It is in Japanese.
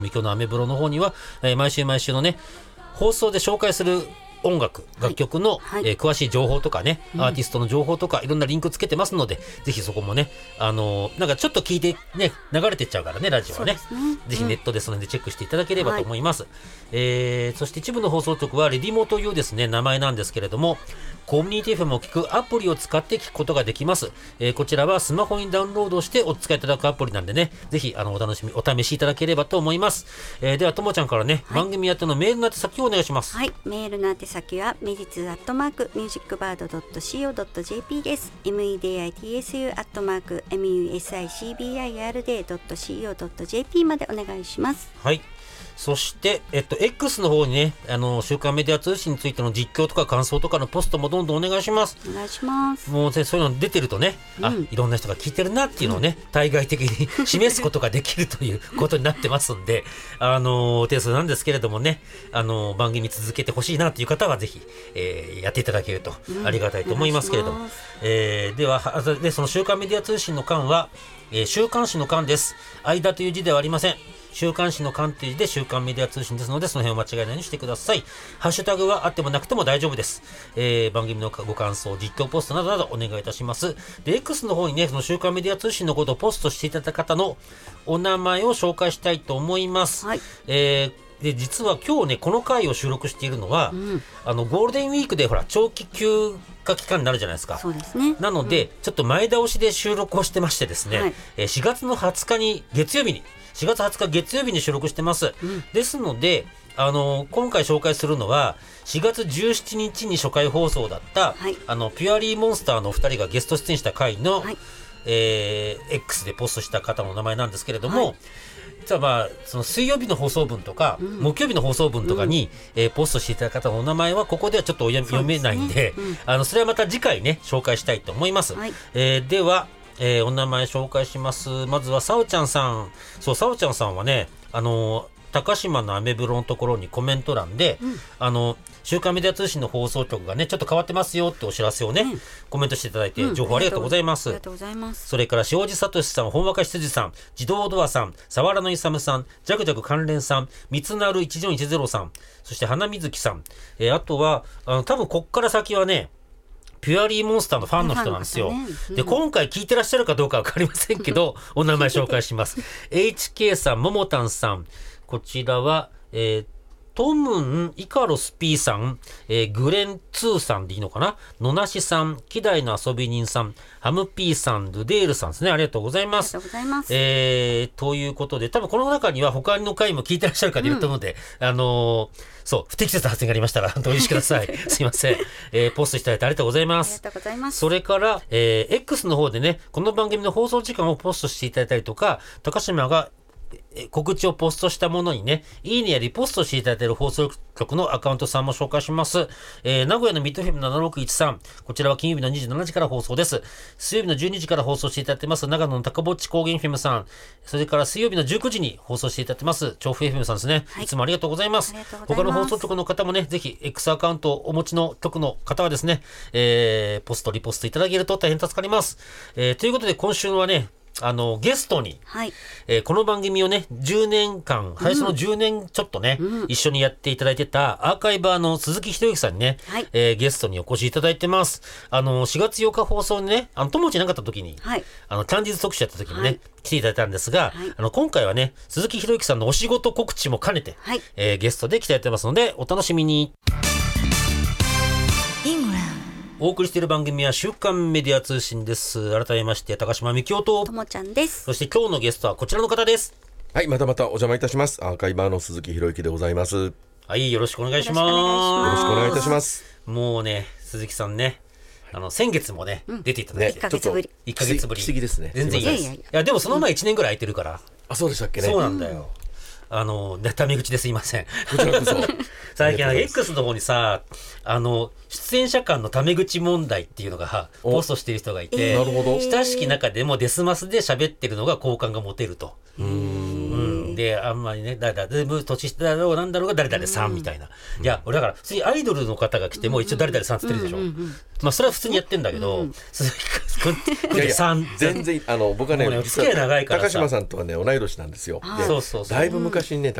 今日のアメブロの方には、毎週毎週のね、放送で紹介する音楽、楽曲の、詳しい情報とかね、アーティストの情報とかいろんなリンクつけてますので、ぜひそこもね、なんかちょっと聞いてね、流れてっちゃうからね、ラジオはね。ぜひネットでその辺でチェックしていただければと思います。そして一部の放送局はレディモというですね、名前なんですけれども、コミュニティ FM を聞くアプリを使って聞くことができます。こちらはスマホにダウンロードしてお使いいただくアプリなんでね、ぜひお試しいただければと思います。ではともちゃんからね、番組宛てのメールの宛先をお願いします。 はい、メールの宛先はメディツ@musicbird.co.jp です。meditsu@musicbird.co.jp までお願いします。 はい。そして、X の方にね、週刊メディア通信についての実況とか感想とかのポストもどんどんお願いします。 お願いします。 もうね、そういうの出てるとね、いろんな人が聞いてるなっていうのをね、対外的に示すことができるということになってますんで、定数なんですけれどもね、番組続けてほしいなという方はぜひ、やっていただけるとありがたいと思いますけれども、では、その週刊メディア通信の刊は、週刊誌の刊です。間という字ではありません。週刊誌の刊という字で週刊メディア通信ですので、その辺を間違えないようにしてください。ハッシュタグはあってもなくても大丈夫です。番組のご感想、実況ポストなどなどお願いいたします。で、X の方にね、その週刊メディア通信のことをポストしていただいた方のお名前を紹介したいと思います。はい。で、実は今日ね、この回を収録しているのは、ゴールデンウィークでほら、長期休暇期間になるじゃないですか。 そうですね。 なので、ちょっと前倒しで収録をしてましてですね、4月の20日に月曜日に、4月20日月曜日に収録してます。ですので、今回紹介するのは、4月17日に初回放送だった、ピュアリーモンスターのお二人がゲスト出演した回の、X でポストした方の名前なんですけれども、実はその水曜日の放送分とか、木曜日の放送分とかに、ポストしていただいた方のお名前はここではちょっと読めないんで、それはまた次回ね、紹介したいと思います。では、お名前紹介します。まずはさおちゃんさん。そう、さおちゃんさんはね、高島のアメブロのところにコメント欄で、週刊メディア通信の放送局がね、ちょっと変わってますよってお知らせをね、コメントしていただいて、情報ありがとうございます。 ありがとうございます。 それから、塩地聡さん、本若羊さん、自動ドアさん、さわらのいさむさん、ジャグジャグ関連さん、三つなる1410さん、そして花水木さん、あとは、多分こっから先はね、ピュアリーモンスターのファンの人なんですよ。で、今回聞いてらっしゃるかどうかわかりませんけど、お名前紹介します。HK さん、ももたんさん、こちらは、トムン、イカロス P さん、グレン2さんでいいのかな、野なしさん、希代の遊び人さん、ハム P さん、ルデールさんですね。ありがとうございます。 ありがとうございます。 ということで、多分この中には他の回も聞いてらっしゃる方いると思うので、そう、不適切な発言がありましたら、お許しください。すいません。ポストしていただいてありがとうございます。 ありがとうございます。 それから、X の方でね、この番組の放送時間をポストしていただいたりとか、高島が告知をポストしたものにね、いいねやリポストしていただいている放送局のアカウントさんも紹介します。名古屋のミッドフェム7613、こちらは金曜日の27時から放送です。水曜日の12時から放送していただいてます、長野の高ぼっち高原フェムさん、それから水曜日の19時に放送していただいてます、調布 FM さんですね。いつもありがとうございます。他の放送局の方もね、ぜひ X アカウントをお持ちの局の方はですね、ポスト、リポストいただけると大変助かります。ということで今週はね、ゲストに、この番組をね、10年間、最初の10年ちょっとね、一緒にやっていただいてたアーカイバーの鈴木ひとゆきさんにね、ゲストにお越しいただいてます。4月8日放送にね、友達いなかった時に、キャンディーズ特集やった時にね、来ていただいたんですが、今回はね、鈴木ひとゆきさんのお仕事告知も兼ねて、ゲストで来ていただいてますので、お楽しみに。お送りしている番組は週刊メディア通信です。改めまして高島みきおとともちゃんです。 そして今日のゲストはこちらの方です。 はい、またまたお邪魔いたします。アーカイバーの鈴木ひろゆきでございます。 はい、よろしくお願いします。 よろしくお願いいたします。 もうね、鈴木さんね、先月もね、出ていただいて、 1ヶ月ぶり。 1ヶ月ぶり。 不思議ですね。 全然いいです。いや、でもその前1年ぐらい空いてるから。 あ、そうでしたっけね。 そうなんだよ。タメ口ですいません。 こちらこそ。 最近X の方にさ、出演者間のタメ口問題っていうのがポストしている人がいて、 なるほど。 親しき中でもデスマスで喋ってるのが好感が持てると。 であんまりね全部年下だろうなんだろうが誰々さんみたいな、いや俺だから普通にアイドルの方が来ても一応誰々さんつってるでしょ、まあそれは普通にやってんだけど、鈴木いやいやさん全然僕はねもうねお付き合い長いからさ高島さんとはね同い年なんですよ。でそうだいぶ昔にね